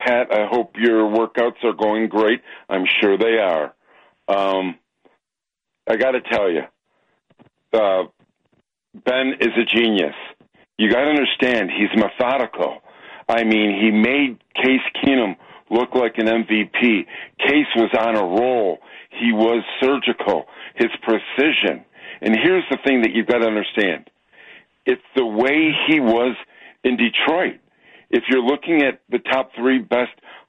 Pat, I hope your workouts are going great. I'm sure they are. I got to tell you, Ben is a genius. You got to understand, he's methodical. I mean, he made Case Keenum look like an MVP. Case was on a roll. He was surgical. His precision. And here's the thing that you've got to understand. It's the way he was in Detroit. If you're looking at the top three best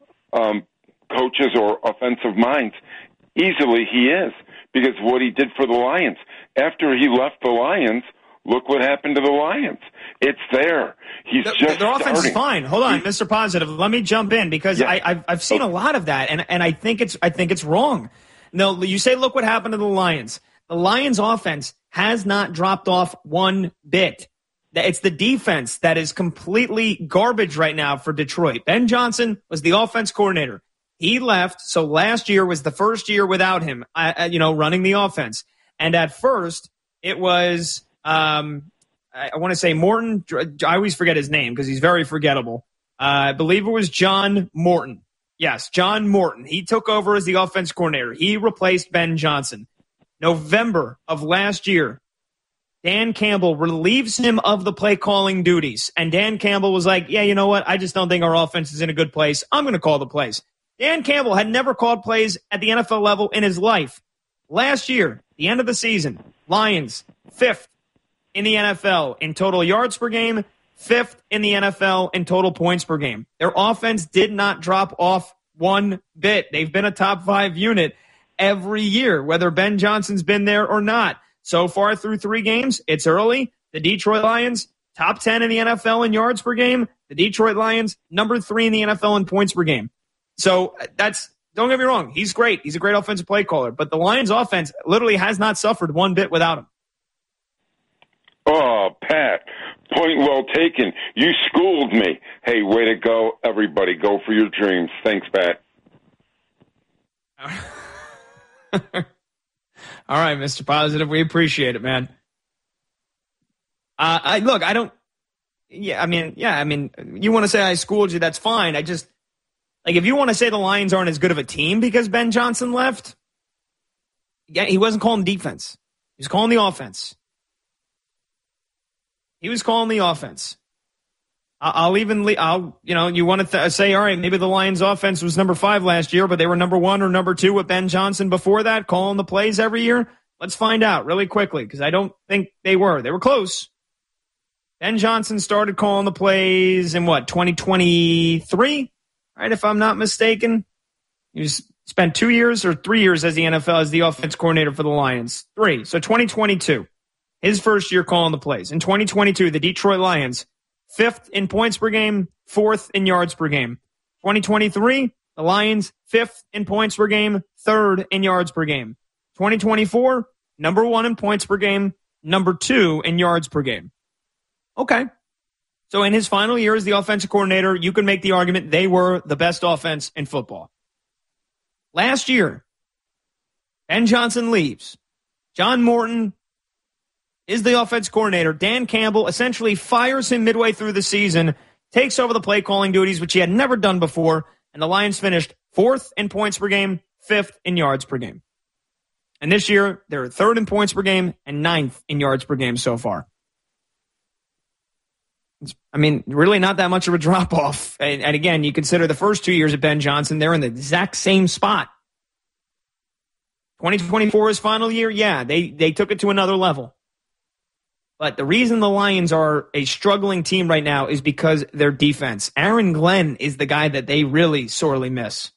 coaches or offensive minds, easily he is, because what he did for the Lions. After he left the Lions, look what happened to the Lions. It's there. He's just their offense starting. is fine. Hold on, Mr. Positive. Let me jump in because I've seen a lot of that, and I think it's wrong. No, you say look what happened to the Lions. The Lions' offense has not dropped off one bit. It's the defense that is completely garbage right now for Detroit. Ben Johnson was the offense coordinator. He left, so last year was the first year without him, running the offense. And at first, it was, I want to say Morton. I always forget his name because he's very forgettable. I believe it was John Morton. Yes, John Morton. He took over as the offense coordinator. He replaced Ben Johnson. November of last year, Dan Campbell relieves him of the play calling duties. And Dan Campbell was like, yeah, you know what? I just don't think our offense is in a good place. I'm going to call the plays. Dan Campbell had never called plays at the NFL level in his life. Last year, the end of the season, Lions, 5th in the NFL in total yards per game, 5th in the NFL in total points per game. Their offense did not drop off one bit. They've been a top 5 unit every year, whether Ben Johnson's been there or not. So far through 3 games, it's early. The Detroit Lions, top 10 in the NFL in yards per game. The Detroit Lions, number 3 in the NFL in points per game. So don't get me wrong, he's great. He's a great offensive play caller. But the Lions offense literally has not suffered one bit without him. Oh, Pat, point well taken. You schooled me. Hey, way to go, everybody. Go for your dreams. Thanks, Pat. All right, Mr. Positive, we appreciate it, man. I mean, you want to say I schooled you, that's fine. If you want to say the Lions aren't as good of a team because Ben Johnson left, yeah, he wasn't calling defense. He was calling the offense. You want to say, all right, maybe the Lions offense was number 5 last year, but they were number 1 or number 2 with Ben Johnson before that, calling the plays every year. Let's find out really quickly, because I don't think they were. They were close. Ben Johnson started calling the plays in 2023, right? If I'm not mistaken. He spent 2 years or 3 years as the NFL as the offense coordinator for the Lions. 3. So 2022, his first year calling the plays. In 2022, the Detroit Lions, 5th in points per game, 4th in yards per game. 2023, the Lions, 5th in points per game, 3rd in yards per game. 2024, number 1 in points per game, number 2 in yards per game. Okay. So in his final year as the offensive coordinator, you can make the argument they were the best offense in football. Last year, Ben Johnson leaves. John Morton is the offense coordinator. Dan Campbell essentially fires him midway through the season, takes over the play calling duties, which he had never done before, and the Lions finished 4th in points per game, 5th in yards per game. And this year, they're 3rd in points per game and 9th in yards per game so far. Really not that much of a drop-off. And again, you consider the first 2 years of Ben Johnson, they're in the exact same spot. 2024 is final year, yeah, they took it to another level. But the reason the Lions are a struggling team right now is because their defense. Aaron Glenn is the guy that they really sorely miss.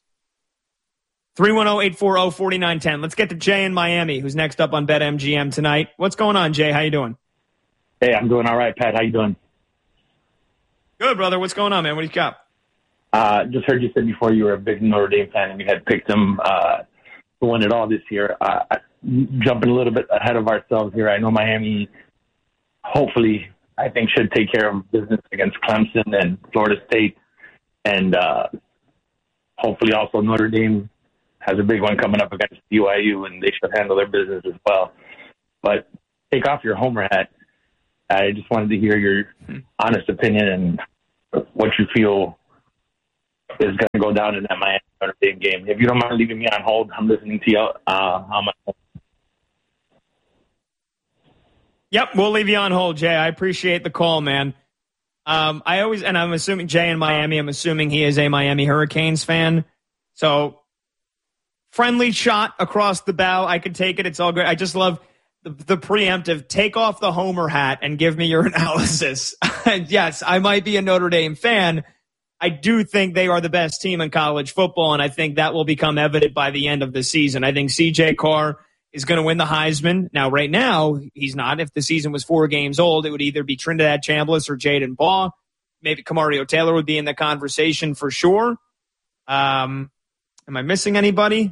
310-840-4910. Let's get to Jay in Miami, who's next up on BetMGM tonight. What's going on, Jay? How you doing? Hey, I'm doing all right, Pat. How you doing? Good, brother. What's going on, man? What do you got? Just heard you said before you were a big Notre Dame fan and you had picked them to win it all this year. Jumping a little bit ahead of ourselves here, I know Miami hopefully, I think, should take care of business against Clemson and Florida State. And hopefully also Notre Dame has a big one coming up against BYU, and they should handle their business as well. But take off your homer hat. I just wanted to hear your honest opinion and what you feel is going to go down in that Miami Notre Dame game. If you don't mind leaving me on hold, I'm listening to you on my phone. Yep, we'll leave you on hold, Jay. I appreciate the call, man. I'm assuming Jay in Miami, I'm assuming he is a Miami Hurricanes fan. So, friendly shot across the bow. I could take it. It's all good. I just love the preemptive. Take off the Homer hat and give me your analysis. Yes, I might be a Notre Dame fan. I do think they are the best team in college football, and I think that will become evident by the end of the season. I think C.J. Carr is going to win the Heisman. Now, right now, he's not. If the season was 4 games old, it would either be Trinidad Chambliss or Jaden Baugh. Maybe Kamario Taylor would be in the conversation for sure. Am I missing anybody?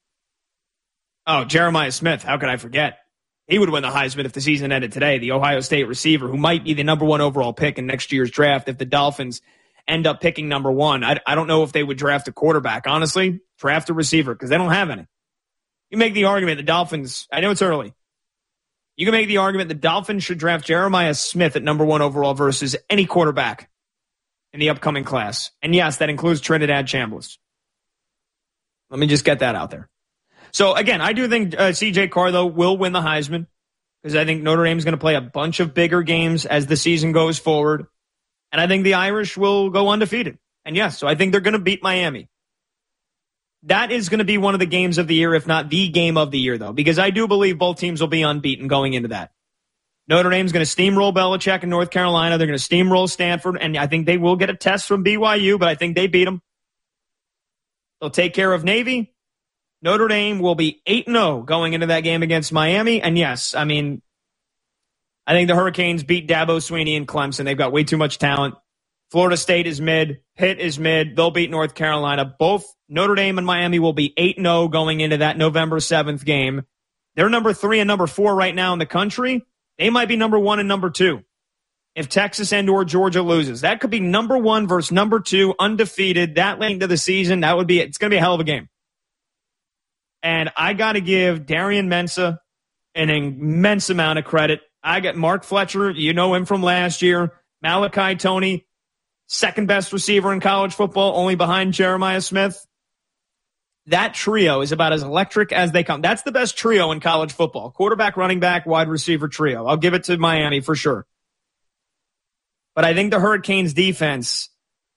Oh, Jeremiah Smith. How could I forget? He would win the Heisman if the season ended today. The Ohio State receiver who might be the number 1 overall pick in next year's draft if the Dolphins end up picking number 1. I don't know if they would draft a quarterback. Honestly, draft a receiver because they don't have any. You make the argument the Dolphins, I know it's early. You can make the argument the Dolphins should draft Jeremiah Smith at number 1 overall versus any quarterback in the upcoming class. And yes, that includes Trinidad Chambliss. Let me just get that out there. So again, I do think C.J. Carr, though, will win the Heisman because I think Notre Dame is going to play a bunch of bigger games as the season goes forward. And I think the Irish will go undefeated. And yes, so I think they're going to beat Miami. That is going to be one of the games of the year, if not the game of the year, though, because I do believe both teams will be unbeaten going into that. Notre Dame's going to steamroll Belichick in North Carolina. They're going to steamroll Stanford, and I think they will get a test from BYU, but I think they beat them. They'll take care of Navy. Notre Dame will be 8-0 going into that game against Miami. And yes, I mean, I think the Hurricanes beat Dabo Swinney and Clemson. They've got way too much talent. Florida State is mid. Pitt is mid. They'll beat North Carolina. Both Notre Dame and Miami will be 8-0 going into that November 7th game. They're number 3 and number 4 right now in the country. They might be number 1 and number 2 if Texas and or Georgia loses. That could be number 1 versus number 2, undefeated. That late into the season, it's going to be a hell of a game. And I got to give Darian Mensah an immense amount of credit. I got Mark Fletcher. You know him from last year. Malachi Toney, second best receiver in college football, only behind Jeremiah Smith. That trio is about as electric as they come. That's the best trio in college football. Quarterback, running back, wide receiver trio. I'll give it to Miami for sure. But I think the Hurricanes defense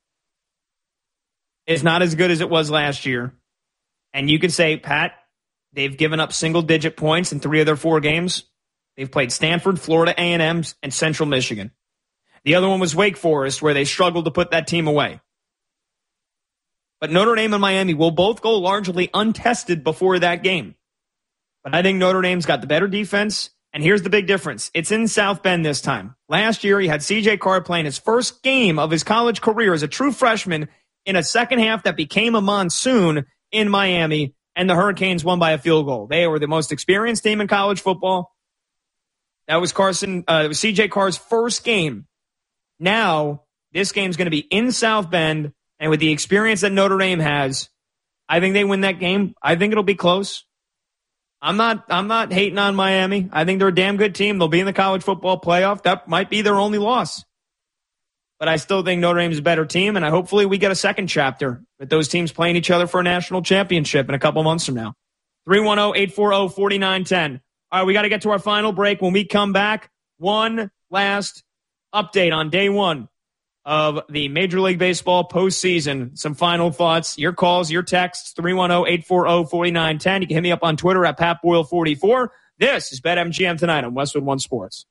is not as good as it was last year. And you could say, Pat, they've given up single-digit points in 3 of their 4 games. They've played Stanford, Florida A&M, and Central Michigan. The other one was Wake Forest, where they struggled to put that team away. But Notre Dame and Miami will both go largely untested before that game. But I think Notre Dame's got the better defense, and here's the big difference. It's in South Bend this time. Last year, he had C.J. Carr playing his first game of his college career as a true freshman in a second half that became a monsoon in Miami, and the Hurricanes won by a field goal. They were the most experienced team in college football. That was C.J. Carr's first game. Now, this game's going to be in South Bend, and with the experience that Notre Dame has, I think they win that game. I think it'll be close. I'm not hating on Miami. I think they're a damn good team. They'll be in the college football playoff. That might be their only loss. But I still think Notre Dame's a better team, and hopefully we get a second chapter with those teams playing each other for a national championship in a couple months from now. 310-840-4910. All right, we got to get to our final break. When we come back, one last update on day 1 of the Major League Baseball postseason. Some final thoughts, your calls, your texts, 310-840-4910. You can hit me up on Twitter at PatBoyle44. This is BetMGM tonight on Westwood One Sports.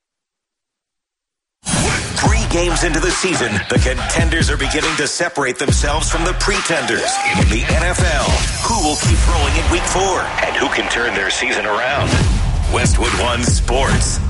3 games into the season, the contenders are beginning to separate themselves from the pretenders. In the NFL, who will keep rolling in week 4? And who can turn their season around? Westwood One Sports.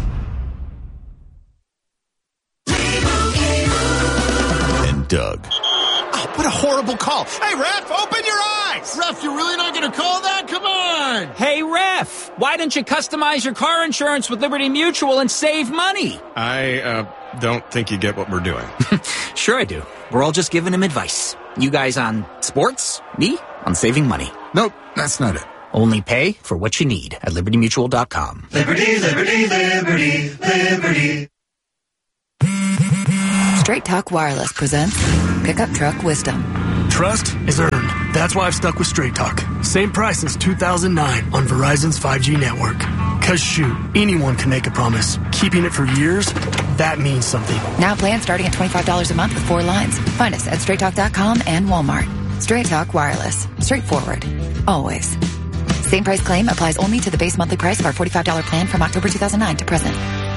And Doug. Oh, what a horrible call. Hey, ref, open your eyes. Ref, you're really not going to call that? Come on. Hey, ref, why don't you customize your car insurance with Liberty Mutual and save money? I don't think you get what we're doing. Sure I do. We're all just giving him advice. You guys on sports, me on saving money. Nope, that's not it. Only pay for what you need at LibertyMutual.com. Liberty, liberty, liberty, liberty. Straight Talk Wireless presents Pickup Truck Wisdom. trust is earned. That's why I've stuck with Straight Talk. Same price since 2009 on Verizon's 5G network. Cause shoot, anyone can make a promise. Keeping it for years, that means something. Now plans starting at $25 a month with 4 lines. Find us at straighttalk.com and Walmart. Straight Talk Wireless. Straightforward. Always. Same price claim applies only to the base monthly price of our $45 plan from October 2009 to present.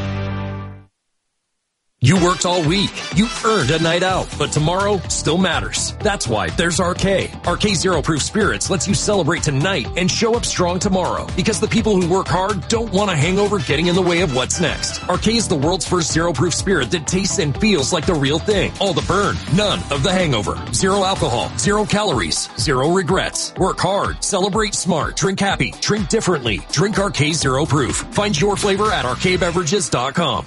You worked all week. You earned a night out, but tomorrow still matters. That's why there's RK. RK Zero Proof Spirits lets you celebrate tonight and show up strong tomorrow, because the people who work hard don't want a hangover getting in the way of what's next. RK is the world's first zero proof spirit that tastes and feels like the real thing. All the burn, none of the hangover. Zero alcohol, 0 calories, 0 regrets. Work hard, celebrate smart, drink happy, drink differently. Drink RK Zero Proof. Find your flavor at rkbeverages.com.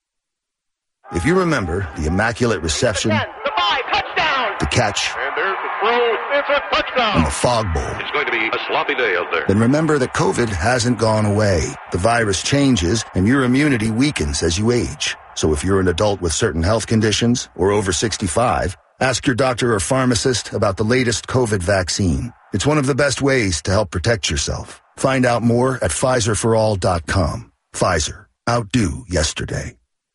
If you remember the Immaculate Reception, the 5, touchdown, the catch, and there's the throw, it's a touchdown, and the Fog Bowl, it's going to be a sloppy day out there. Then remember that COVID hasn't gone away. The virus changes, and your immunity weakens as you age. So if you're an adult with certain health conditions or over 65, ask your doctor or pharmacist about the latest COVID vaccine. It's one of the best ways to help protect yourself. Find out more at PfizerForAll.com. Pfizer. Outdo yesterday.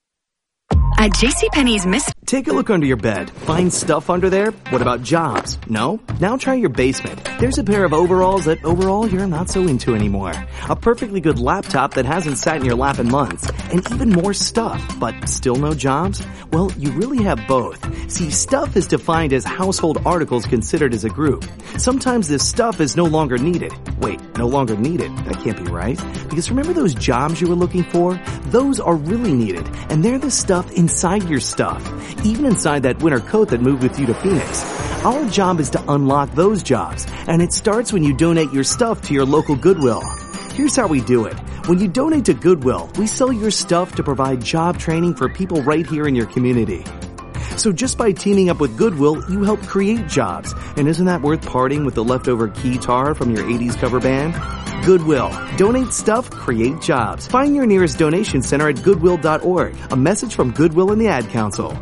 At JCPenney's Take a look under your bed. Find stuff under there? What about jobs? No? Now try your basement. There's a pair of overalls that overall you're not so into anymore. A perfectly good laptop that hasn't sat in your lap in months. And even more stuff, but still no jobs? Well, you really have both. See, stuff is defined as household articles considered as a group. Sometimes this stuff is no longer needed. Wait, no longer needed? That can't be right. Because remember those jobs you were looking for? Those are really needed. And they're the stuff inside your stuff. Even inside that winter coat that moved with you to Phoenix. Our job is to unlock those jobs. And it starts when you donate your stuff to your local Goodwill. Here's how we do it. When you donate to Goodwill, we sell your stuff to provide job training for people right here in your community. So just by teaming up with Goodwill, you help create jobs. And isn't that worth parting with the leftover keytar from your 80s cover band? Goodwill. Donate stuff, create jobs. Find your nearest donation center at goodwill.org. A message from Goodwill and the Ad Council.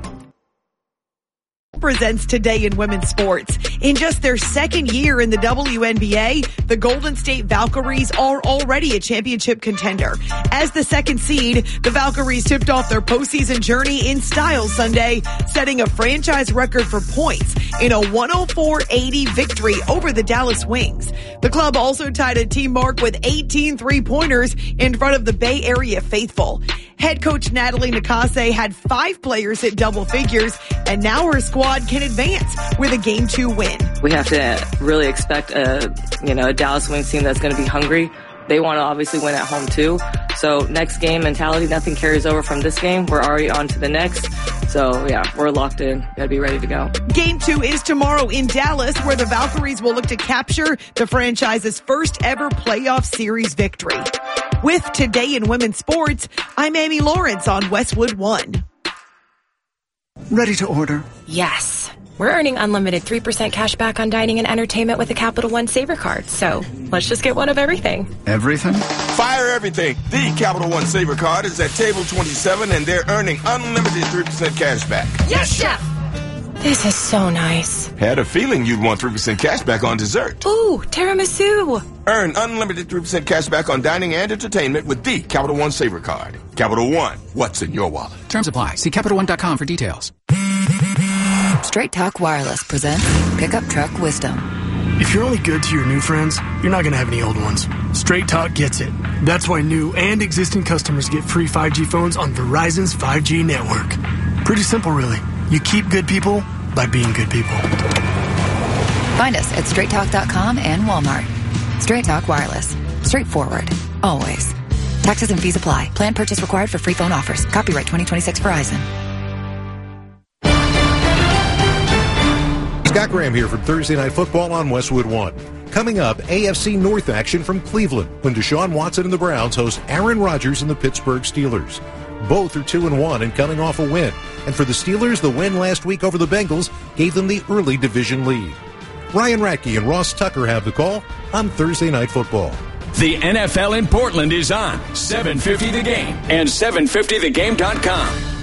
Presents Today in Women's Sports. In just their second year in the WNBA, the Golden State Valkyries are already a championship contender. As the second seed, the Valkyries tipped off their postseason journey in style Sunday, setting a franchise record for points in a 104-80 victory over the Dallas Wings. The club also tied a team mark with 18 three-pointers in front of the Bay Area faithful. Head coach Natalie Nakase had 5 players hit double figures, and now her squad can advance with a Game 2 win. We have to really expect a Dallas Wings team that's going to be hungry. They want to obviously win at home too. So next game mentality, nothing carries over from this game. We're already on to the next. So yeah, we're locked in. Got to be ready to go. Game 2 is tomorrow in Dallas, where the Valkyries will look to capture the franchise's first ever playoff series victory. With Today in Women's Sports, I'm Amy Lawrence on Westwood One. Ready to order? Yes. We're earning unlimited 3% cash back on dining and entertainment with a Capital One Saver card. So let's just get one of everything. Everything? Fire everything. The Capital One Saver card is at table 27 and they're earning unlimited 3% cash back. Yes, Chef! This is so nice. Had a feeling you'd want 3% cash back on dessert. Ooh, tiramisu. Earn unlimited 3% cash back on dining and entertainment with the Capital One Saver card. Capital One, what's in your wallet? Terms apply. See CapitalOne.com for details. Straight Talk Wireless presents Pickup Truck Wisdom. If you're only good to your new friends, you're not going to have any old ones. Straight Talk gets it. That's why new and existing customers get free 5G phones on Verizon's 5G network. Pretty simple, really. You keep good people by being good people. Find us at straighttalk.com and Walmart. Straight Talk Wireless. Straightforward. Always. Taxes and fees apply. Plan purchase required for free phone offers. Copyright 2026 Verizon. Scott Graham here from Thursday Night Football on Westwood One. Coming up, AFC North action from Cleveland when Deshaun Watson and the Browns host Aaron Rodgers and the Pittsburgh Steelers. Both are 2-1 and coming off a win. And for the Steelers, the win last week over the Bengals gave them the early division lead. Ryan Ratke and Ross Tucker have the call on Thursday Night Football. The NFL in Portland is on 750 The Game and 750thegame.com.